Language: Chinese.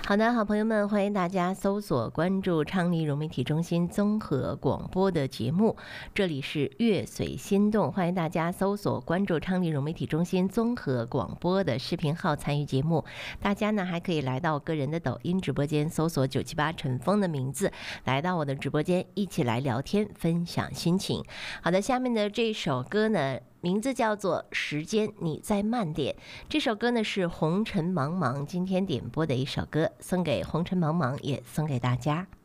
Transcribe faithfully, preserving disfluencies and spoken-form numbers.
好的，好朋友们，欢迎大家搜索关注昌黎融媒体中心综合广播的节目，这里是乐随心动，欢迎大家搜索关注昌黎融媒体中心综合广播的视频号参与节目。大家呢还可以来到个人的抖音直播间，搜索九七八陈峰的名字，来到我的直播间，一起来聊天，分享心情。好的，下面的这首歌呢，名字叫做《时间你再慢点》。这首歌呢是红尘茫茫今天点播的一首歌，送给红尘茫茫，也送给大家。